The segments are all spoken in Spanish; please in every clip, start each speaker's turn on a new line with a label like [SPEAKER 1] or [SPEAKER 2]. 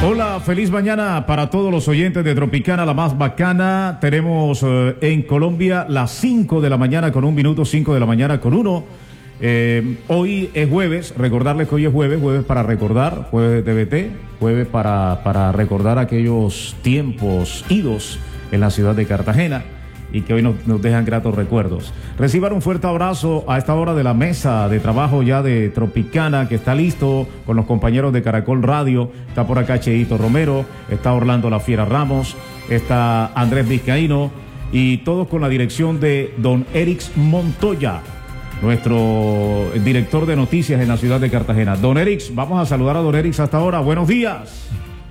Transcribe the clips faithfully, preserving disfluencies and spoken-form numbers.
[SPEAKER 1] Hola, feliz mañana para todos los oyentes de Tropicana, la más bacana. Tenemos eh, en Colombia las cinco de la mañana con un minuto, cinco de la mañana con uno. Eh, hoy es jueves, recordarles que hoy es jueves, jueves para recordar, jueves de B T, jueves para, para recordar aquellos tiempos idos en la ciudad de Cartagena y que hoy nos, nos dejan gratos recuerdos. Reciban un fuerte abrazo a esta hora de la mesa de trabajo ya de Tropicana, que está listo con los compañeros de Caracol Radio. Está por acá Cheito Romero, está Orlando La Fiera Ramos, está Andrés Vizcaíno y todos con la dirección de don Erix Montoya, nuestro director de noticias en la ciudad de Cartagena. Don Erix, vamos a saludar a don Erix hasta ahora. Buenos días.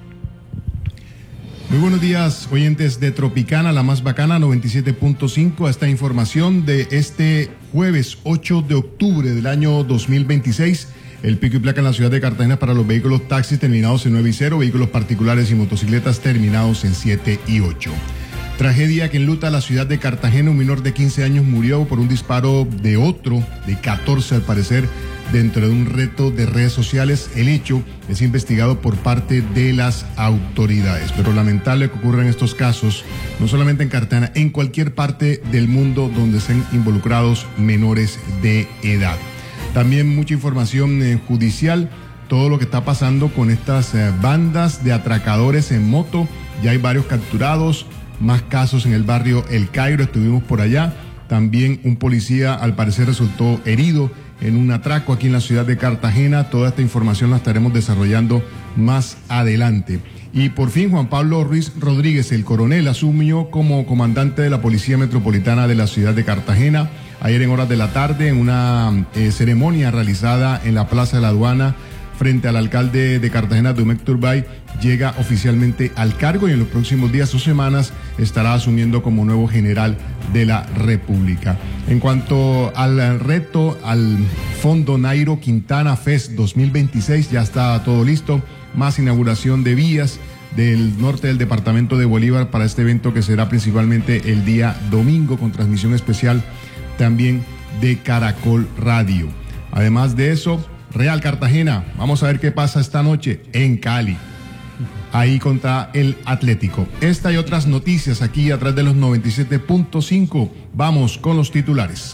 [SPEAKER 2] Muy buenos días, oyentes de Tropicana, la más bacana, noventa y siete punto cinco. Esta información de este jueves ocho de octubre del año dos mil veintiséis. El pico y placa en la ciudad de Cartagena para los vehículos taxis terminados en nueve y cero, vehículos particulares y motocicletas terminados en siete y ocho. Tragedia que enluta a la ciudad de Cartagena. Un menor de quince años murió por un disparo de otro de catorce, al parecer, dentro de un reto de redes sociales. El hecho es investigado por parte de las autoridades. Pero lamentable que ocurran estos casos, no solamente en Cartagena, en cualquier parte del mundo donde estén involucrados menores de edad. También mucha información eh, judicial, todo lo que está pasando con estas eh, bandas de atracadores en moto. Ya hay varios capturados, más casos en el barrio El Cairo, estuvimos por allá. También un policía al parecer resultó herido en un atraco aquí en la ciudad de Cartagena. Toda esta información la estaremos desarrollando más adelante. Y por fin Juan Pablo Ruiz Rodríguez, el coronel, asumió como comandante de la Policía Metropolitana de la ciudad de Cartagena. Ayer en horas de la tarde, en una eh, ceremonia realizada en la Plaza de la Aduana, frente al alcalde de Cartagena, Domecq Turbay, llega oficialmente al cargo y en los próximos días o semanas estará asumiendo como nuevo general de la República. En cuanto al reto, al Fondo Nairo Quintana Fest dos mil veintiséis, ya está todo listo. Más inauguración de vías del norte del departamento de Bolívar para este evento que será principalmente el día domingo, con transmisión especial también de Caracol Radio. Además de eso, Real Cartagena, vamos a ver qué pasa esta noche en Cali, ahí contra el Atlético. Esta y otras noticias aquí a través de los noventa y siete punto cinco. Vamos con los titulares.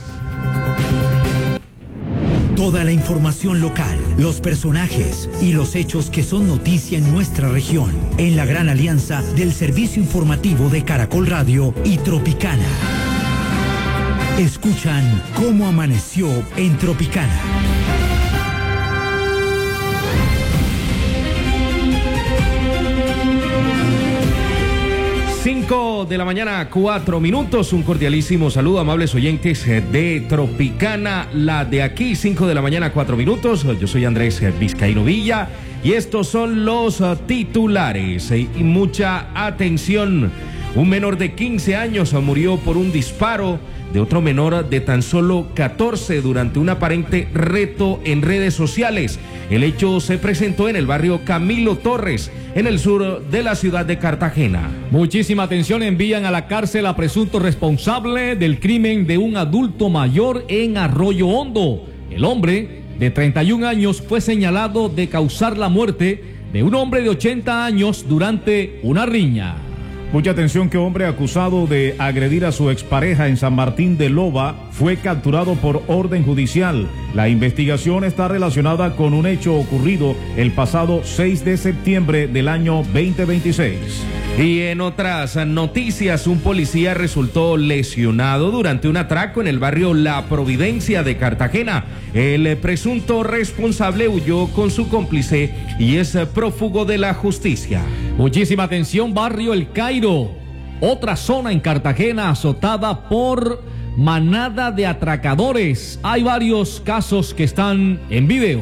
[SPEAKER 3] Toda la información local, los personajes y los hechos que son noticia en nuestra región, en la gran alianza del servicio informativo de Caracol Radio y Tropicana. Escuchan cómo amaneció en Tropicana.
[SPEAKER 4] cinco de la mañana, cuatro minutos. Un cordialísimo saludo, amables oyentes de Tropicana, la de aquí, cinco de la mañana, cuatro minutos. Yo soy Andrés Vizcaíno Villa y estos son los titulares. Y mucha atención. Un menor de quince años murió por un disparo de otro menor de tan solo catorce durante un aparente reto en redes sociales. El hecho se presentó en el barrio Camilo Torres, en el sur de la ciudad de Cartagena.
[SPEAKER 5] Muchísima atención, envían a la cárcel a presunto responsable del crimen de un adulto mayor en Arroyo Hondo. El hombre, de treinta y un años, fue señalado de causar la muerte de un hombre de ochenta años durante una riña.
[SPEAKER 1] Mucha atención, que hombre acusado de agredir a su expareja en San Martín de Loba fue capturado por orden judicial. La investigación está relacionada con un hecho ocurrido el pasado seis de septiembre del año veinte veintiséis.
[SPEAKER 4] Y en otras noticias, un policía resultó lesionado durante un atraco en el barrio La Providencia de Cartagena. El presunto responsable huyó con su cómplice y es prófugo de la justicia.
[SPEAKER 5] Muchísima atención, barrio El Cairo, otra zona en Cartagena azotada por manada de atracadores. Hay varios casos que están en video.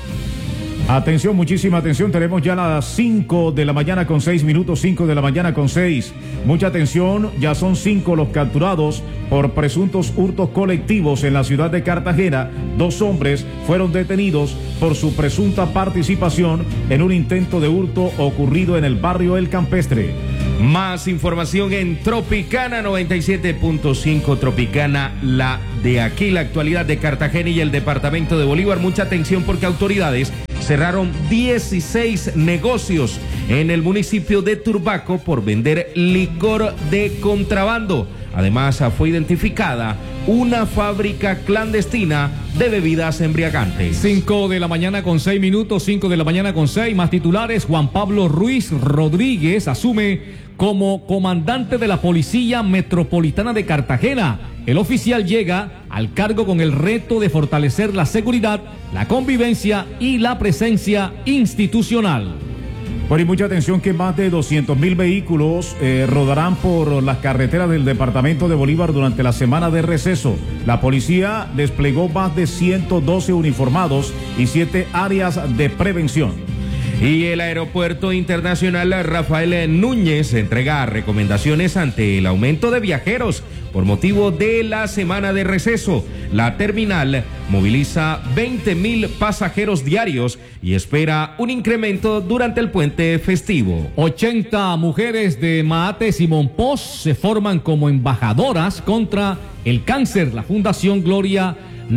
[SPEAKER 1] Atención, muchísima atención, tenemos ya las cinco de la mañana con seis minutos, cinco de la mañana con seis. Mucha atención, ya son cinco los capturados por presuntos hurtos colectivos en la ciudad de Cartagena. Dos hombres fueron detenidos por su presunta participación en un intento de hurto ocurrido en el barrio El Campestre.
[SPEAKER 4] Más información en Tropicana noventa y siete punto cinco, Tropicana, la de aquí, la actualidad de Cartagena y el departamento de Bolívar. Mucha atención porque autoridades cerraron dieciséis negocios en el municipio de Turbaco por vender licor de contrabando. Además, fue identificada una fábrica clandestina de bebidas embriagantes.
[SPEAKER 5] Cinco de la mañana con seis minutos, cinco de la mañana con seis, más titulares. Juan Pablo Ruiz Rodríguez asume como comandante de la Policía Metropolitana de Cartagena. El oficial llega al cargo con el reto de fortalecer la seguridad, la convivencia y la presencia institucional.
[SPEAKER 1] Bueno, y mucha atención que más de doscientos mil vehículos eh, rodarán por las carreteras del departamento de Bolívar durante la semana de receso. La policía desplegó más de ciento doce uniformados y siete áreas de prevención.
[SPEAKER 4] Y el Aeropuerto Internacional Rafael Núñez entrega recomendaciones ante el aumento de viajeros por motivo de la semana de receso. La terminal moviliza veinte mil pasajeros diarios y espera un incremento durante el puente festivo.
[SPEAKER 5] ochenta mujeres de Maate Simón Pos se forman como embajadoras contra el cáncer. La Fundación Gloria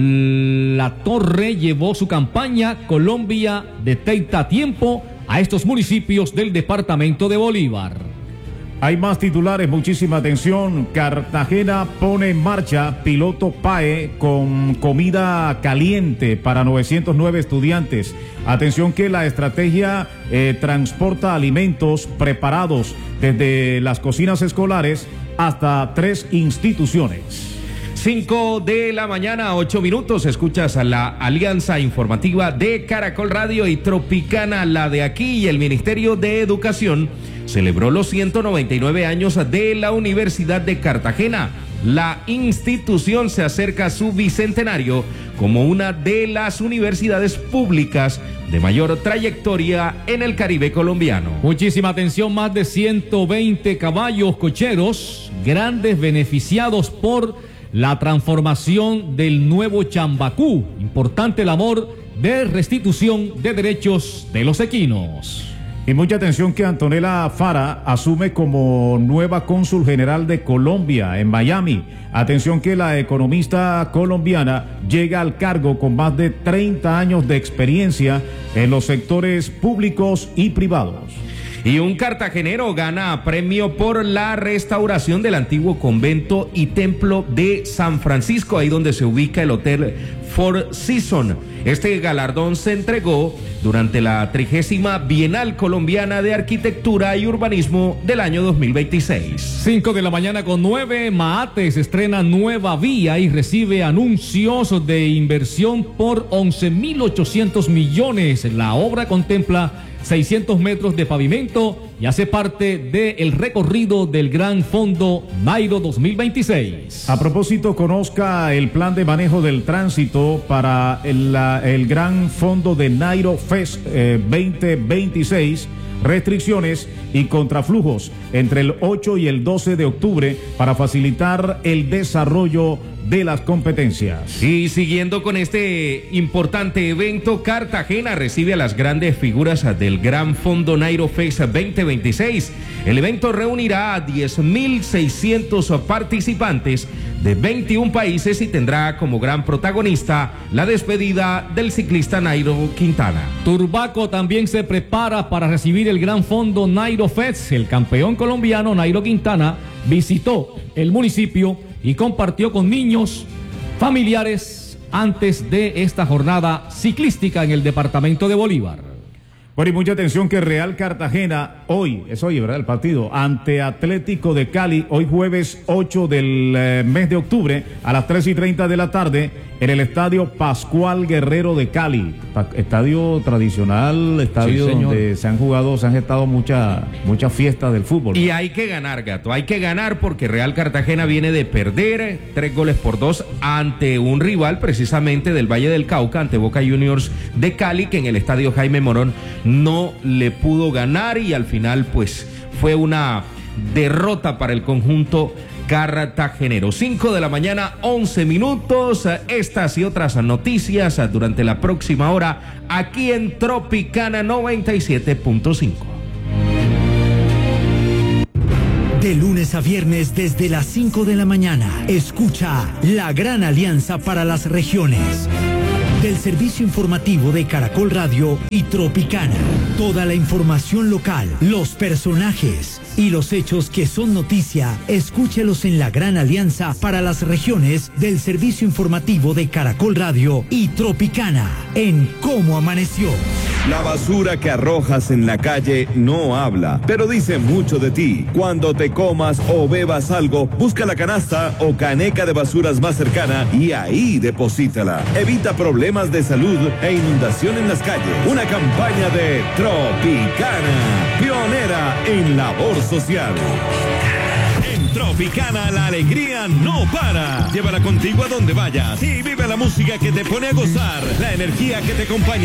[SPEAKER 5] La Torre llevó su campaña Colombia Detecta a Tiempo a estos municipios del departamento de Bolívar.
[SPEAKER 1] Hay más titulares, muchísima atención. Cartagena pone en marcha piloto P A E con comida caliente para novecientos nueve estudiantes. Atención que la estrategia eh, transporta alimentos preparados desde las cocinas escolares hasta tres instituciones.
[SPEAKER 4] Cinco de la mañana, ocho minutos, escuchas a la Alianza Informativa de Caracol Radio y Tropicana, la de aquí, y el Ministerio de Educación celebró los ciento noventa y nueve años de la Universidad de Cartagena. La institución se acerca a su bicentenario como una de las universidades públicas de mayor trayectoria en el Caribe colombiano.
[SPEAKER 5] Muchísima atención, más de ciento veinte caballos cocheros, grandes beneficiados por la transformación del nuevo Chambacú. Importante labor de restitución de derechos de los equinos.
[SPEAKER 1] Y mucha atención que Antonella Fara asume como nueva cónsul general de Colombia en Miami. Atención que la economista colombiana llega al cargo con más de treinta años de experiencia en los sectores públicos y privados.
[SPEAKER 4] Y un cartagenero gana premio por la restauración del antiguo convento y templo de San Francisco, ahí donde se ubica el Hotel Four Seasons. Este galardón se entregó durante la trigésima Bienal Colombiana de Arquitectura y Urbanismo del año dos mil veintiséis.
[SPEAKER 5] Cinco de la mañana con nueve, Maates estrena nueva vía y recibe anuncios de inversión por once mil ochocientos millones. La obra contempla seiscientos metros de pavimento y hace parte del recorrido del Gran Fondo Nairo dos mil veintiséis.
[SPEAKER 1] A propósito, conozca el plan de manejo del tránsito para el, la, el Gran Fondo de Nairo Fest eh, veinte veintiséis. Restricciones y contraflujos entre el ocho y el doce de octubre para facilitar el desarrollo de las competencias.
[SPEAKER 4] Y siguiendo con este importante evento, Cartagena recibe a las grandes figuras del Gran Fondo Nairo Fest veinte veintiséis. El evento reunirá a diez mil seiscientos participantes de veintiún países y tendrá como gran protagonista la despedida del ciclista Nairo Quintana.
[SPEAKER 5] Turbaco también se prepara para recibir el Gran Fondo Nairo Fest. El campeón colombiano Nairo Quintana visitó el municipio y compartió con niños, familiares, antes de esta jornada ciclística en el departamento de Bolívar.
[SPEAKER 1] Bueno, y mucha atención que Real Cartagena hoy, es hoy, ¿verdad? El partido ante Atlético de Cali, hoy jueves ocho del eh, mes de octubre a las tres y treinta de la tarde en el Estadio Pascual Guerrero de Cali. Pa- estadio tradicional, estadio
[SPEAKER 5] Sí,
[SPEAKER 1] donde se han jugado, se han gestado muchas muchas fiestas del fútbol.
[SPEAKER 4] Y hay que ganar, Gato, hay que ganar porque Real Cartagena viene de perder tres goles por dos ante un rival precisamente del Valle del Cauca, ante Boca Juniors de Cali, que en el estadio Jaime Morón no le pudo ganar y al final pues fue una derrota para el conjunto cartagenero. Cinco de la mañana, once minutos. Estas y otras noticias durante la próxima hora aquí en Tropicana noventa y siete punto cinco.
[SPEAKER 3] De lunes a viernes desde las cinco de la mañana, escucha La Gran Alianza para las Regiones. del servicio informativo de Caracol Radio y Tropicana. Toda la información local, los personajes y los hechos que son noticia, escúchelos en la gran alianza para las regiones del servicio informativo de Caracol Radio y Tropicana en Cómo Amaneció.
[SPEAKER 6] La basura que arrojas en la calle no habla, pero dice mucho de ti. Cuando te comas o bebas algo, busca la canasta o caneca de basuras más cercana y ahí deposítala. Evita problemas de salud e inundación en las calles. Una campaña de Tropicana, pionera en labor social. En Tropicana la alegría no para. Llévala contigo a donde vayas y vive la música que te pone a gozar, la energía que te acompaña.